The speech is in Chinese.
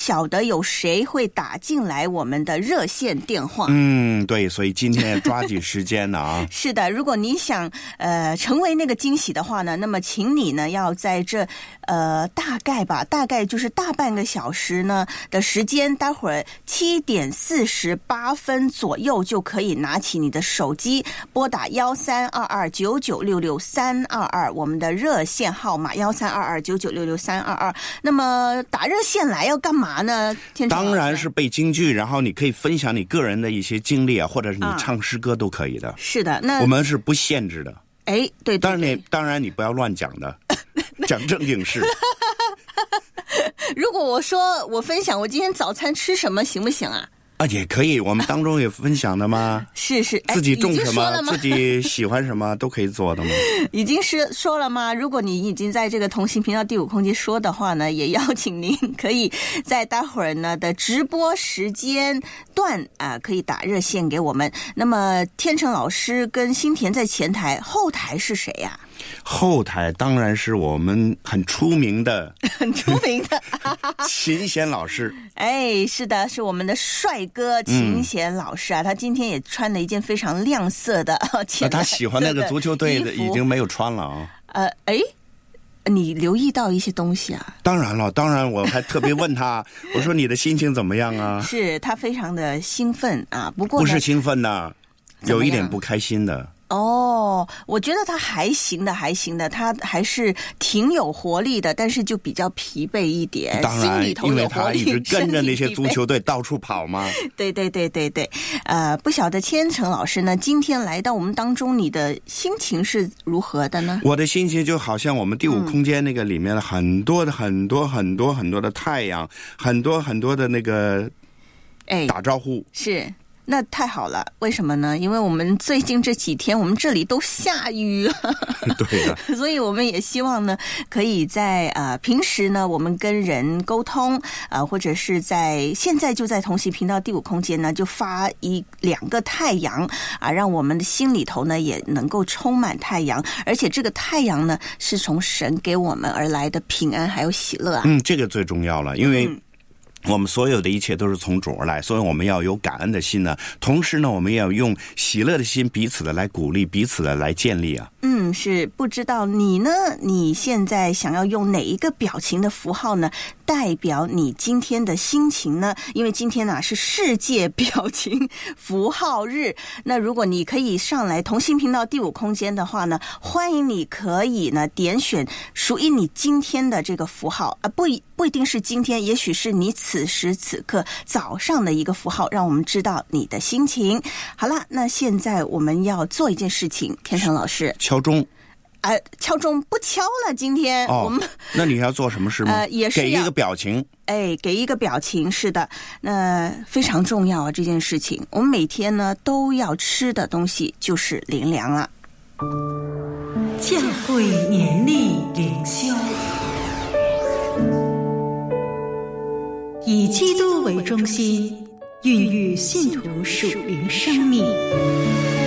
晓得有谁会打进来我们的热线电话。 对，所以今天抓紧时间啊。 是的，如果你想成为那个惊喜的话呢，那么请你呢要在这大概就是大半个小时呢的时间，待会儿7点48分左右就可以拿起你的手机拨打13229966322，我们的热线号码13229966322。那么打热线来要干嘛呢？ 当然是背京剧，然后你可以分享你个人的一些经历啊，或者是你唱诗歌都可以的。 是的，那我们是不限制的。 对， 当然你不要乱讲的，讲正经事。 如果我说我分享我今天早餐吃什么，行不行啊？ 也可以，我们当中有分享的吗？ 是， 自己种什么，自己喜欢什么都可以做的吗？ 已经是说了吗？如果你已经在这个同行频道第5空间说的话呢，也邀请您可以在待会儿呢的直播时间段可以打热线给我们。那么天成老师跟新田在前台，后台是谁呀？ 后台当然是我们很出名的秦贤老师。 是的，是我们的帅哥秦贤老师啊，他今天也穿了一件非常亮色的他喜欢那个足球队的已经没有穿了啊。 你留意到一些东西啊？ 当然了，我还特别问他我说你的心情怎么样啊？ 是，他非常的兴奋啊，不过不是兴奋的，有一点不开心的。 我觉得他还行的，他还是挺有活力的，但是就比较疲惫一点。 当然，因为他一直跟着那些足球队到处跑嘛。 对。不晓得千成老师呢，今天来到我们当中，你的心情是如何的呢？ 我的心情就好像我们第5空间那个里面的很多的太阳，很多的那个打招呼。 是。那太好了，为什么呢？因为我们最近这几天我们这里都下雨了。 对的。 所以我们也希望呢，可以在平时呢我们跟人沟通或者是现在就在同行频道第5空间呢就发1-2个太阳让我们的心里头呢也能够充满太阳，而且这个太阳呢是从神给我们而来的平安还有喜乐啊。 这个最重要了，因为我们所有的一切都是从主而来，所以我们要有感恩的心呢，同时呢我们也要用喜乐的心彼此的来鼓励，彼此的来建立啊。 是，不知道你呢，你现在想要用哪一个表情的符号呢代表你今天的心情呢？因为今天是世界表情符号日，那如果你可以上来同心频道第5空间的话呢，欢迎你可以呢点选属于你今天的这个符号不一定是今天，也许是你此时此刻早上的一个符号，让我们知道你的心情。好了，那现在我们要做一件事情，天成老师， 敲钟。 敲钟不敲了，今天我们那你要做什么事吗？ 也是给一个表情。 给一个表情，是的，那非常重要啊，这件事情。我们每天呢都要吃的东西就是灵粮了。 教会年历灵修，以基督为中心，孕育信徒属灵生命。